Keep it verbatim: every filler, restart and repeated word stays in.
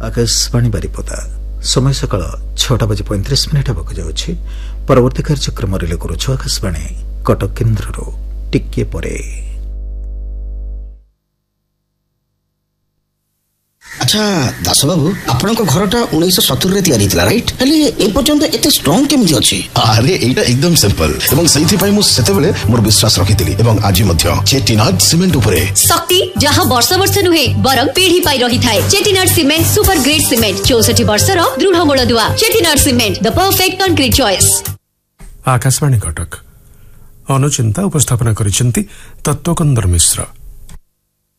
आकाशवाणी बारिपदा समय सकाळ छटा बजे पैंतीस मिनिट हेबाक जाउछि। परवर्ती कार्यक्रम रिले करूछु आकाशवाणी कटक केन्द्ररो टिके परे। अच्छा दास बाबू आपण घरटा उन्नीस सत्तर रे तैयारी थिला राइट हेले ए पर्यंत एते स्ट्रांग केमि अछि? अरे एटा एकदम सिंपल एवं सही पई मु सेते बेले मोर विश्वास रखितिली एवं आज मध्य चेटिनाड सीमेंट उपरे शक्ति जहां वर्ष वर्ष नुहे बरम पीढ़ी पाई रही थाए। Chettinad cement super great cement चौसठ वर्ष रो दृढ़ मूलदुआ। Chettinad cement the perfect concrete choice. Akashvani Cuttack अनुचिंता उपस्थापना करिसेंती तत्वकंदर Mishra.